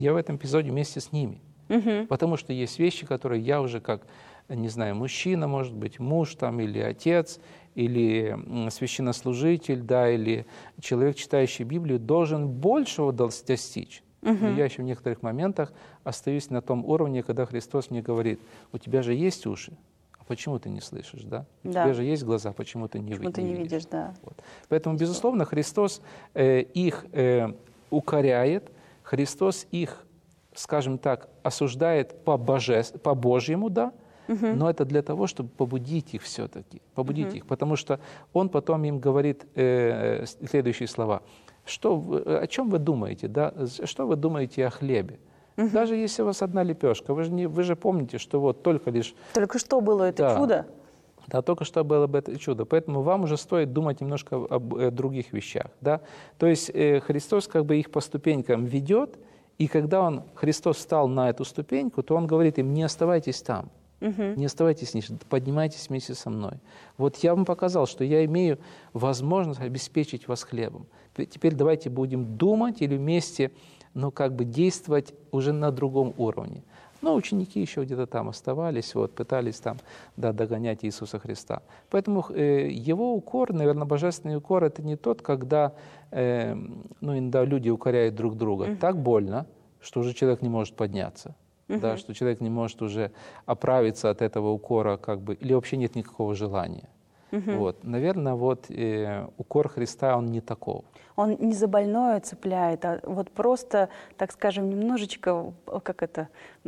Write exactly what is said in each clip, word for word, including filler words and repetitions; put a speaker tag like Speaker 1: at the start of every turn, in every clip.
Speaker 1: Я в этом эпизоде вместе с ними.
Speaker 2: Угу.
Speaker 1: Потому что есть вещи, которые я уже как, не знаю, мужчина, может быть, муж там, или отец, или священнослужитель, да, или человек, читающий Библию, должен большего достичь.
Speaker 2: Угу.
Speaker 1: Но я еще в некоторых моментах остаюсь на том уровне, когда Христос мне говорит: у тебя же есть уши, а почему ты не слышишь, да? У
Speaker 2: да.
Speaker 1: тебя же есть глаза, почему ты не,
Speaker 2: почему
Speaker 1: ви-
Speaker 2: ты
Speaker 1: не
Speaker 2: не
Speaker 1: видишь?
Speaker 2: видишь, да.
Speaker 1: Вот. Поэтому, безусловно, Христос э, их э, укоряет, Христос их, скажем так, осуждает по, боже... по Божьему, да,
Speaker 2: угу.
Speaker 1: но это для того, чтобы побудить их все-таки, побудить
Speaker 2: угу.
Speaker 1: их, потому что Он потом им говорит э, следующие слова. Что вы, о чем вы думаете, да? Что вы думаете о хлебе?
Speaker 2: Угу.
Speaker 1: Даже если у вас одна лепешка, вы же, не, вы же помните, что вот только лишь...
Speaker 2: Только что было это
Speaker 1: да,
Speaker 2: чудо?
Speaker 1: Да, только что было бы это чудо. Поэтому вам уже стоит думать немножко об э, других вещах. Да? То есть э, Христос как бы их по ступенькам ведет, и когда он, Христос встал на эту ступеньку, то Он говорит им: не оставайтесь там,
Speaker 2: угу.
Speaker 1: не оставайтесь ниже, поднимайтесь вместе со мной. Вот я вам показал, что я имею возможность обеспечить вас хлебом. Теперь давайте будем думать или вместе, ну, как бы действовать уже на другом уровне. Но ученики еще где-то там оставались, вот, пытались там, да, догонять Иисуса Христа. Поэтому э, его укор, наверное, божественный укор, это не тот, когда э, ну, иногда люди укоряют друг друга. Mm-hmm. Так больно, что уже человек не может подняться, mm-hmm. да, что человек не может уже оправиться от этого укора, как бы, или вообще нет никакого желания. Mm-hmm. Вот. Наверное, вот э, укор Христа, он не таков.
Speaker 2: Он не за больное цепляет, а вот просто, так скажем, немножечко, как это,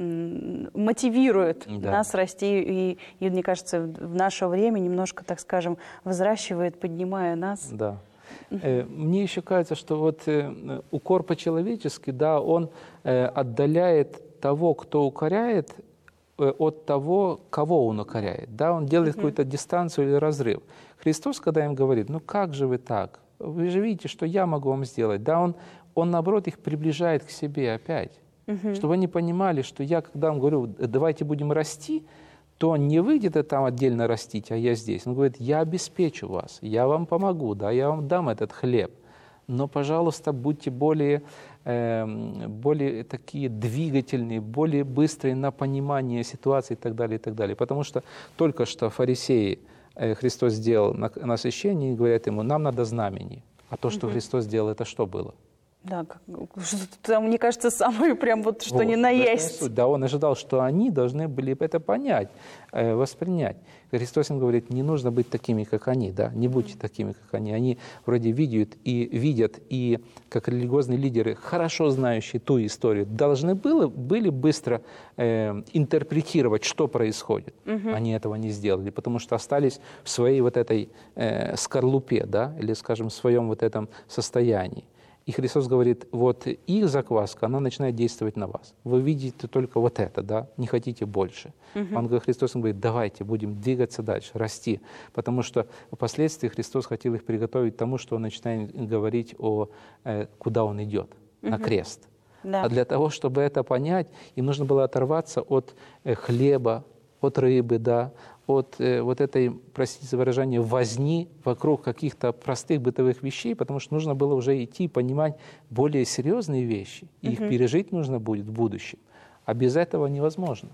Speaker 2: мотивирует
Speaker 1: да.
Speaker 2: нас расти. И, и, мне кажется, в наше время немножко, так скажем, взращивает, поднимая нас.
Speaker 1: Да. Э, мне еще кажется, что вот э, укор по-человечески, да, он э, отдаляет того, кто укоряет, э, от того, кого он укоряет. Да, он делает mm-hmm. какую-то дистанцию или разрыв. Христос, когда им говорит: ну как же вы так? Вы же видите, что я могу вам сделать. Да, он, он наоборот, их приближает к себе опять. Uh-huh. Чтобы они понимали, что я, когда вам говорю: давайте будем расти, то не вы где-то там отдельно растите, а я здесь. Он говорит: я обеспечу вас, я вам помогу, да, я вам дам этот хлеб. Но, пожалуйста, будьте более, э, более такие двигательные, более быстрые на понимание ситуации и так далее, и так далее. Потому что только что фарисеи, Христос сделал на, на освящении, и говорят ему: нам надо знамение. А то, что угу. Христос сделал, это что было?
Speaker 2: Да, там, мне кажется, самое прям вот, что
Speaker 1: вот,
Speaker 2: ни на есть.
Speaker 1: Да, он ожидал, что они должны были это понять, э, воспринять. Христос им говорит: не нужно быть такими, как они, да, не будьте такими, как они. Они вроде видят и видят, и как религиозные лидеры, хорошо знающие ту историю, должны были, были быстро э, интерпретировать, что происходит. Угу. Они этого не сделали, потому что остались в своей вот этой э, скорлупе, да, или, скажем, в своем вот этом состоянии. И Христос говорит: вот их закваска, она начинает действовать на вас. Вы видите только вот это, да, не хотите больше. Uh-huh. Он говорит, Христос говорит: давайте будем двигаться дальше, расти. Потому что впоследствии Христос хотел их приготовить к тому, что Он начинает говорить о, э, куда Он идет, uh-huh. на крест.
Speaker 2: Да.
Speaker 1: А для того, чтобы это понять, им нужно было оторваться от э, хлеба, от рыбы, да, от э, вот этой, простите за выражение, возни вокруг каких-то простых бытовых вещей, потому что нужно было уже идти, понимать более серьезные вещи. И их пережить нужно будет в будущем. А без этого невозможно.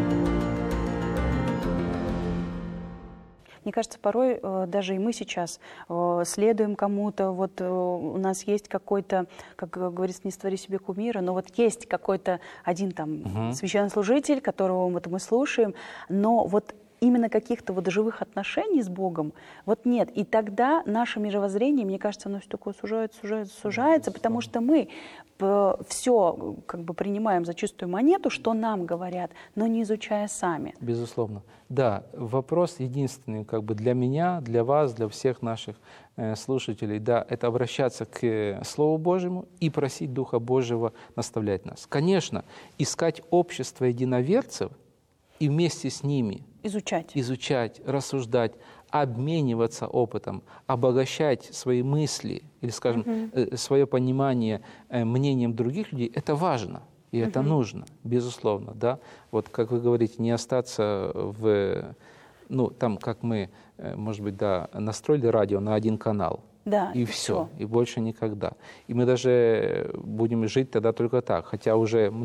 Speaker 2: Мне кажется, порой э, даже и мы сейчас э, следуем кому-то, вот э, у нас есть какой-то, как говорится, не створи себе кумира, но вот есть какой-то один там угу. священнослужитель, которого вот мы слушаем, но вот именно каких-то вот живых отношений с Богом вот нет. И тогда наше мировоззрение, мне кажется, оно все такое сужается, сужается, сужается, потому что мы все как бы принимаем за чистую монету, что нам говорят, но не изучая сами.
Speaker 1: Безусловно. Да, вопрос единственный как бы для меня, для вас, для всех наших э, слушателей, да, это обращаться к э, Слову Божьему и просить Духа Божьего наставлять нас. Конечно, искать общество единоверцев и вместе с ними
Speaker 2: изучать,
Speaker 1: изучать, рассуждать, обмениваться опытом, обогащать свои мысли или, скажем, uh-huh. свое понимание мнением других людей, это важно и uh-huh. это нужно, безусловно, да. Вот как вы говорите, не остаться в, ну, там, как мы, может быть, да, настроили радио на один канал,
Speaker 2: Да,
Speaker 1: и, и все, и больше никогда. И мы даже будем жить тогда только так, хотя уже